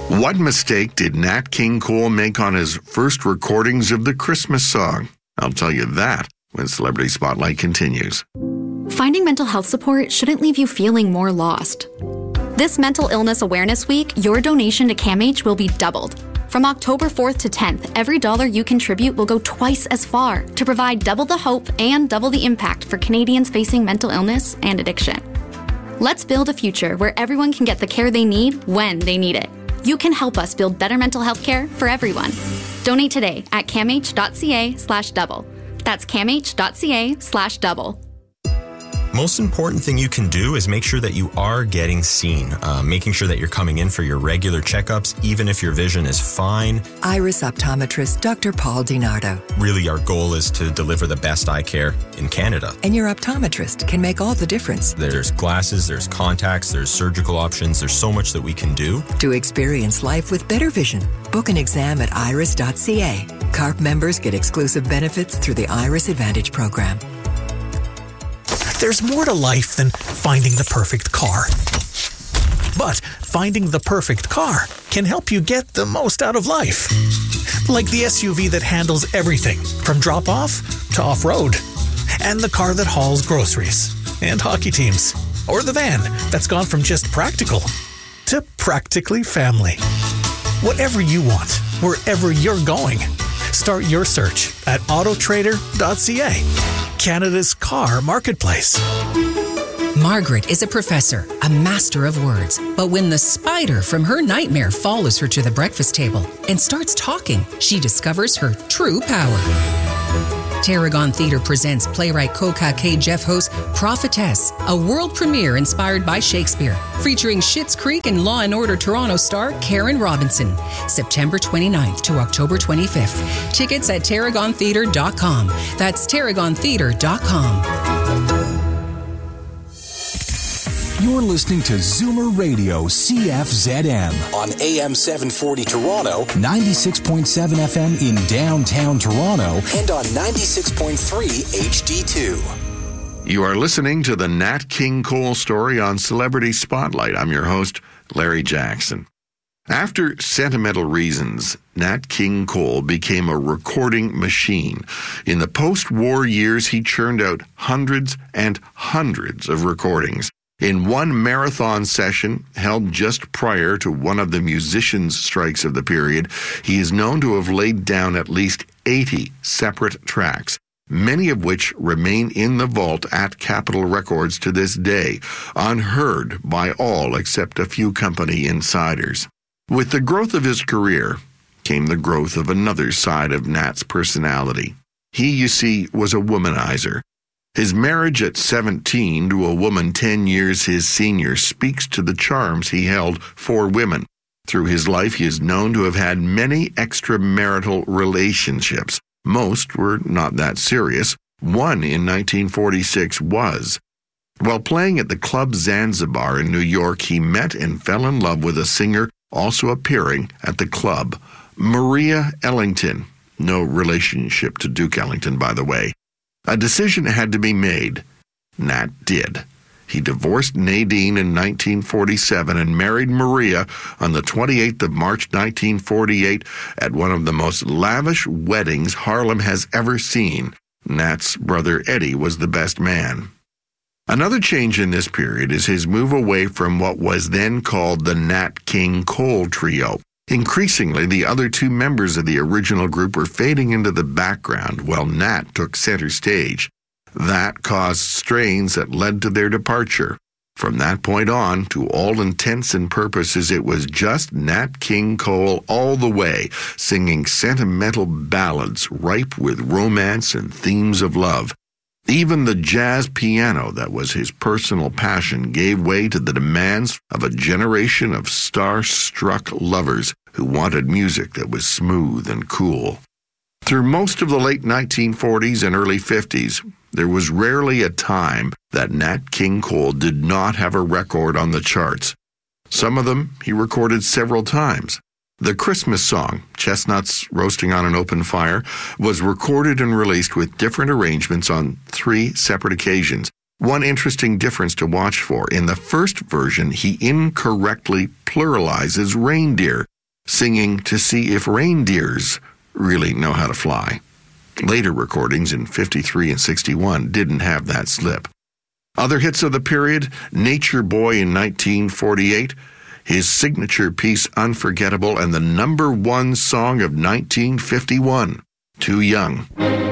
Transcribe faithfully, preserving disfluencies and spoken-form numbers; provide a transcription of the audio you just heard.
What mistake did Nat King Cole make on his first recordings of the Christmas song? I'll tell you that when Celebrity Spotlight continues. Finding mental health support shouldn't leave you feeling more lost. This Mental Illness Awareness Week, your donation to CAMH will be doubled. From October fourth to tenth, every dollar you contribute will go twice as far to provide double the hope and double the impact for Canadians facing mental illness and addiction. Let's build a future where everyone can get the care they need when they need it. You can help us build better mental health care for everyone. Donate today at camh.ca slash double. That's camh.ca slash double. Most important thing you can do is make sure that you are getting seen, uh, making sure that you're coming in for your regular checkups, even if your vision is fine. Iris optometrist Doctor Paul DiNardo. Really, our goal is to deliver the best eye care in Canada. And your optometrist can make all the difference. There's glasses, there's contacts, there's surgical options. There's so much that we can do. To experience life with better vision, book an exam at iris dot c a. C A R P members get exclusive benefits through the Iris Advantage program. There's more to life than finding the perfect car. But finding the perfect car can help you get the most out of life. Like the S U V that handles everything from drop-off to off-road. And the car that hauls groceries and hockey teams. Or the van that's gone from just practical to practically family. Whatever you want, wherever you're going. Start your search at auto trader dot c a, Canada's car marketplace. Margaret is a professor, a master of words. But when the spider from her nightmare follows her to the breakfast table and starts talking, she discovers her true power. Tarragon Theatre presents playwright Coca K. Jeff Ho's Prophetess, a world premiere inspired by Shakespeare, featuring Schitt's Creek and Law and Order Toronto star Karen Robinson. September twenty-ninth to October twenty-fifth. Tickets at tarragon theatre dot com. That's tarragon theatre dot com. You're listening to Zoomer Radio C F Z M on A M seven forty Toronto, ninety-six point seven F M in downtown Toronto, and on ninety-six point three H D two. You are listening to the Nat King Cole story on Celebrity Spotlight. I'm your host, Larry Jackson. After Sentimental Reasons, Nat King Cole became a recording machine. In the post-war years, he churned out hundreds and hundreds of recordings. In one marathon session held just prior to one of the musicians' strikes of the period, he is known to have laid down at least eighty separate tracks, many of which remain in the vault at Capitol Records to this day, unheard by all except a few company insiders. With the growth of his career came the growth of another side of Nat's personality. He, you see, was a womanizer. His marriage at seventeen to a woman ten years his senior speaks to the charms he held for women. Through his life, he is known to have had many extramarital relationships. Most were not that serious. One in nineteen forty-six was. While playing at the Club Zanzibar in New York, he met and fell in love with a singer also appearing at the club, Maria Ellington. No relationship to Duke Ellington, by the way. A decision had to be made. Nat did. He divorced Nadine in nineteen forty-seven and married Maria on the twenty-eighth of March nineteen forty-eight at one of the most lavish weddings Harlem has ever seen. Nat's brother Eddie was the best man. Another change in this period is his move away from what was then called the Nat King Cole Trio. Increasingly, the other two members of the original group were fading into the background while Nat took center stage. That caused strains that led to their departure. From that point on, to all intents and purposes, it was just Nat King Cole all the way, singing sentimental ballads ripe with romance and themes of love. Even the jazz piano that was his personal passion gave way to the demands of a generation of star-struck lovers who wanted music that was smooth and cool. Through most of the late nineteen forties and early fifties, there was rarely a time that Nat King Cole did not have a record on the charts. Some of them he recorded several times. The Christmas song, Chestnuts Roasting on an Open Fire, was recorded and released with different arrangements on three separate occasions. One interesting difference to watch for, in the first version, he incorrectly pluralizes reindeer. singing To See If Reindeers Really Know How to Fly. Later recordings in fifty-three and sixty-one didn't have that slip. Other hits of the period, Nature Boy in nineteen forty-eight, his signature piece Unforgettable, and the number one song of nineteen fifty-one, Too Young.